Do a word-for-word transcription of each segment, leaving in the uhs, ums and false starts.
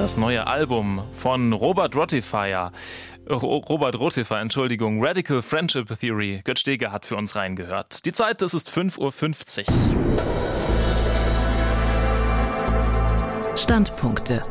Das neue Album von Robert Rottifer, Robert Rottifer, Entschuldigung, Radical Friendship Theory. Götz Steger hat für uns reingehört. Die Zeit, das ist fünf Uhr fünfzig. Standpunkte.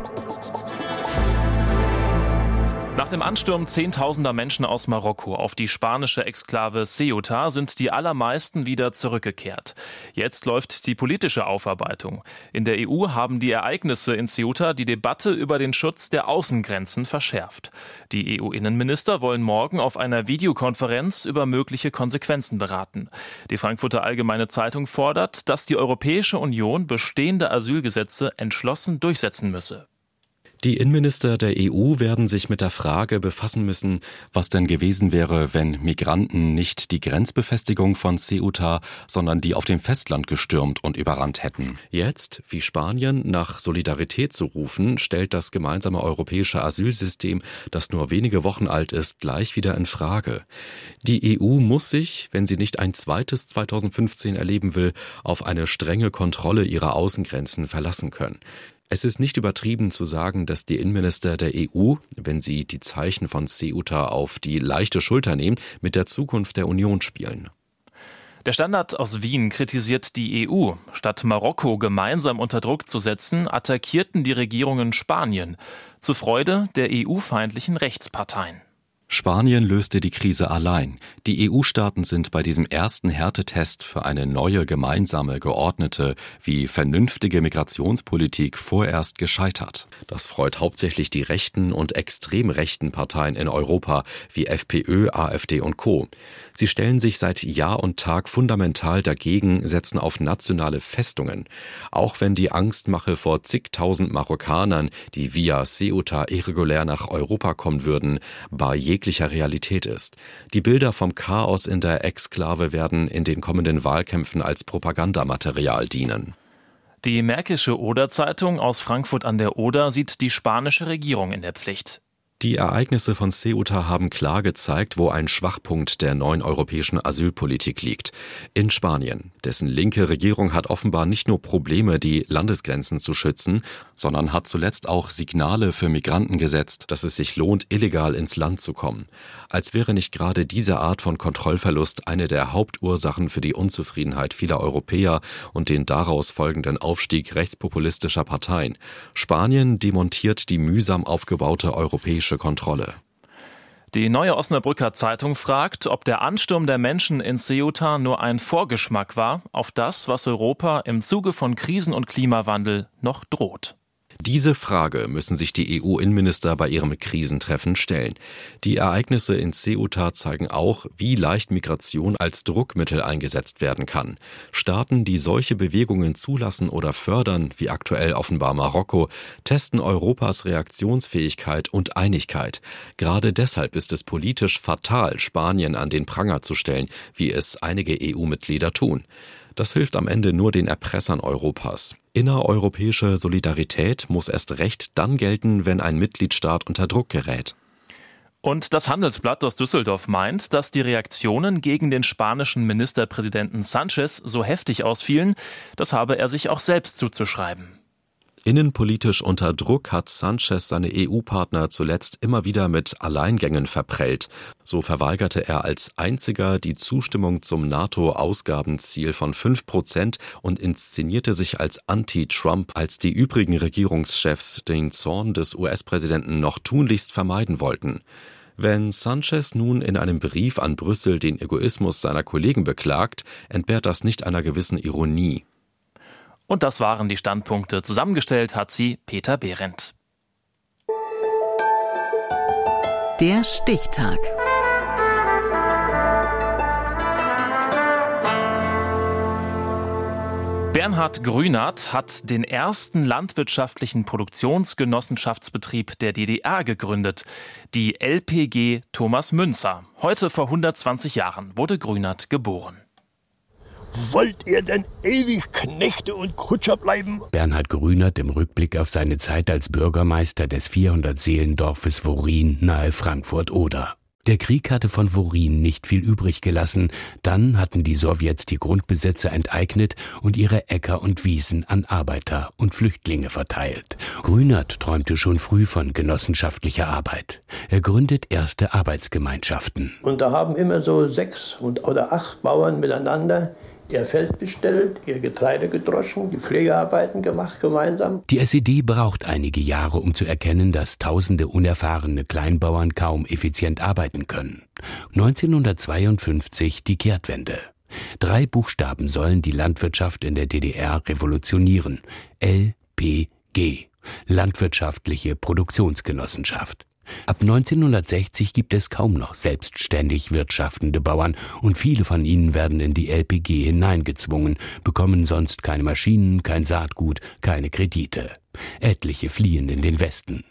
Nach dem Ansturm zehntausender Menschen aus Marokko auf die spanische Exklave Ceuta sind die allermeisten wieder zurückgekehrt. Jetzt läuft die politische Aufarbeitung. In der E U haben die Ereignisse in Ceuta die Debatte über den Schutz der Außengrenzen verschärft. Die E U-Innenminister wollen morgen auf einer Videokonferenz über mögliche Konsequenzen beraten. Die Frankfurter Allgemeine Zeitung fordert, dass die Europäische Union bestehende Asylgesetze entschlossen durchsetzen müsse. Die Innenminister der E U werden sich mit der Frage befassen müssen, was denn gewesen wäre, wenn Migranten nicht die Grenzbefestigung von Ceuta, sondern die auf dem Festland gestürmt und überrannt hätten. Jetzt, wie Spanien, nach Solidarität zu rufen, stellt das gemeinsame europäische Asylsystem, das nur wenige Wochen alt ist, gleich wieder in Frage. Die E U muss sich, wenn sie nicht ein zweites zweitausendfünfzehn erleben will, auf eine strenge Kontrolle ihrer Außengrenzen verlassen können. Es ist nicht übertrieben zu sagen, dass die Innenminister der E U, wenn sie die Zeichen von Ceuta auf die leichte Schulter nehmen, mit der Zukunft der Union spielen. Der Standard aus Wien kritisiert die E U. Statt Marokko gemeinsam unter Druck zu setzen, attackierten die Regierungen Spanien, zur Freude der E U-feindlichen Rechtsparteien. Spanien löste die Krise allein. Die E U-Staaten sind bei diesem ersten Härtetest für eine neue, gemeinsame, geordnete, wie vernünftige Migrationspolitik vorerst gescheitert. Das freut hauptsächlich die rechten und extrem rechten Parteien in Europa wie FPÖ, AfD und Co. Sie stellen sich seit Jahr und Tag fundamental dagegen, setzen auf nationale Festungen. Auch wenn die Angstmache vor zigtausend Marokkanern, die via Ceuta irregulär nach Europa kommen würden, barriere Realität ist. Die Bilder vom Chaos in der Exklave werden in den kommenden Wahlkämpfen als Propagandamaterial dienen. Die Märkische Oder-Zeitung aus Frankfurt an der Oder sieht die spanische Regierung in der Pflicht. Die Ereignisse von Ceuta haben klar gezeigt, wo ein Schwachpunkt der neuen europäischen Asylpolitik liegt. In Spanien. Dessen linke Regierung hat offenbar nicht nur Probleme, die Landesgrenzen zu schützen, sondern hat zuletzt auch Signale für Migranten gesetzt, dass es sich lohnt, illegal ins Land zu kommen. Als wäre nicht gerade diese Art von Kontrollverlust eine der Hauptursachen für die Unzufriedenheit vieler Europäer und den daraus folgenden Aufstieg rechtspopulistischer Parteien. Spanien demontiert die mühsam aufgebaute europäische Kontrolle. Die Neue Osnabrücker Zeitung fragt, ob der Ansturm der Menschen in Ceuta nur ein Vorgeschmack war auf das, was Europa im Zuge von Krisen und Klimawandel noch droht. Diese Frage müssen sich die E U-Innenminister bei ihrem Krisentreffen stellen. Die Ereignisse in Ceuta zeigen auch, wie leicht Migration als Druckmittel eingesetzt werden kann. Staaten, die solche Bewegungen zulassen oder fördern, wie aktuell offenbar Marokko, testen Europas Reaktionsfähigkeit und Einigkeit. Gerade deshalb ist es politisch fatal, Spanien an den Pranger zu stellen, wie es einige E U-Mitglieder tun. Das hilft am Ende nur den Erpressern Europas. Innereuropäische Solidarität muss erst recht dann gelten, wenn ein Mitgliedstaat unter Druck gerät. Und das Handelsblatt aus Düsseldorf meint, dass die Reaktionen gegen den spanischen Ministerpräsidenten Sánchez so heftig ausfielen, das habe er sich auch selbst zuzuschreiben. Innenpolitisch unter Druck hat Sánchez seine E U-Partner zuletzt immer wieder mit Alleingängen verprellt. So verweigerte er als einziger die Zustimmung zum NATO-Ausgabenziel von fünf Prozent und inszenierte sich als Anti-Trump, als die übrigen Regierungschefs den Zorn des U S-Präsidenten noch tunlichst vermeiden wollten. Wenn Sánchez nun in einem Brief an Brüssel den Egoismus seiner Kollegen beklagt, entbehrt das nicht einer gewissen Ironie. Und das waren die Standpunkte. Zusammengestellt hat sie Peter Behrendt. Der Stichtag. Bernhard Grünath hat den ersten landwirtschaftlichen Produktionsgenossenschaftsbetrieb der D D R gegründet, die L P G Thomas Müntzer. Heute vor hundertzwanzig Jahren wurde Grünath geboren. Wollt ihr denn ewig Knechte und Kutscher bleiben? Bernhard Grünath im Rückblick auf seine Zeit als Bürgermeister des vierhundert Seelendorfes Worin nahe Frankfurt-Oder. Der Krieg hatte von Worin nicht viel übrig gelassen. Dann hatten die Sowjets die Grundbesitzer enteignet und ihre Äcker und Wiesen an Arbeiter und Flüchtlinge verteilt. Grünert träumte schon früh von genossenschaftlicher Arbeit. Er gründet erste Arbeitsgemeinschaften. Und da haben immer so sechs und, oder acht Bauern miteinander ihr Feld bestellt, ihr Getreide gedroschen, die Pflegearbeiten gemacht gemeinsam. Die S E D braucht einige Jahre, um zu erkennen, dass tausende unerfahrene Kleinbauern kaum effizient arbeiten können. neunzehnhundertzweiundfünfzig die Kehrtwende. Drei Buchstaben sollen die Landwirtschaft in der D D R revolutionieren. L P G. Landwirtschaftliche Produktionsgenossenschaft. Ab neunzehnhundertsechzig gibt es kaum noch selbstständig wirtschaftende Bauern und viele von ihnen werden in die L P G hineingezwungen, bekommen sonst keine Maschinen, kein Saatgut, keine Kredite. Etliche fliehen in den Westen.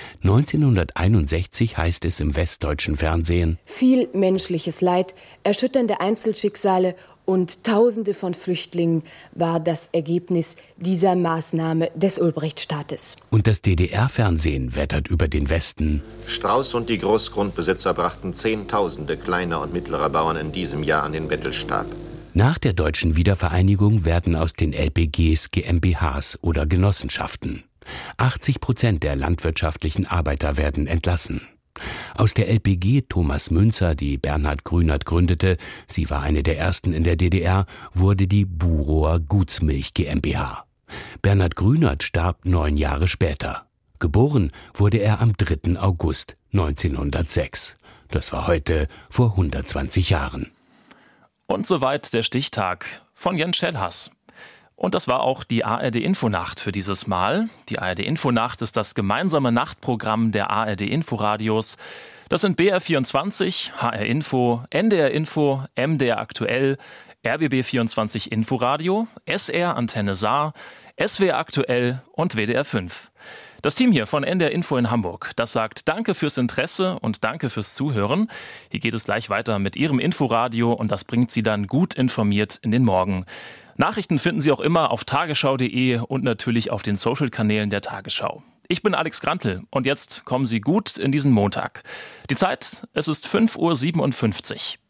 neunzehnhunderteinundsechzig heißt es im westdeutschen Fernsehen: Viel menschliches Leid, erschütternde Einzelschicksale und Tausende von Flüchtlingen war das Ergebnis dieser Maßnahme des Ulbricht-Staates. Und das D D R-Fernsehen wettert über den Westen: Strauß und die Großgrundbesitzer brachten Zehntausende kleiner und mittlerer Bauern in diesem Jahr an den Bettelstab. Nach der deutschen Wiedervereinigung werden aus den L P Gs G m b Hs oder Genossenschaften. achtzig Prozent der landwirtschaftlichen Arbeiter werden entlassen. Aus der L P G Thomas Münzer, die Bernhard Grünert gründete, sie war eine der ersten in der D D R, wurde die Burower Gutsmilch G m b H. Bernhard Grünert starb neun Jahre später. Geboren wurde er am dritten August neunzehnhundertsechs. Das war heute vor hundertzwanzig Jahren. Und soweit der Stichtag von Jens Schellhass. Und das war auch die A R D-Infonacht für dieses Mal. Die A R D-Infonacht ist das gemeinsame Nachtprogramm der A R D-Inforadios. Das sind B R vierundzwanzig, H R Info, N D R Info, M D R Aktuell, R B B vierundzwanzig Inforadio, S R Antenne Saar, S W R Aktuell und W D R fünf. Das Team hier von N D R Info in Hamburg, das sagt Danke fürs Interesse und Danke fürs Zuhören. Hier geht es gleich weiter mit Ihrem Inforadio und das bringt Sie dann gut informiert in den Morgen. Nachrichten finden Sie auch immer auf tagesschau punkt de und natürlich auf den Social-Kanälen der Tagesschau. Ich bin Alex Grantl und jetzt kommen Sie gut in diesen Montag. Die Zeit, es ist fünf Uhr siebenundfünfzig.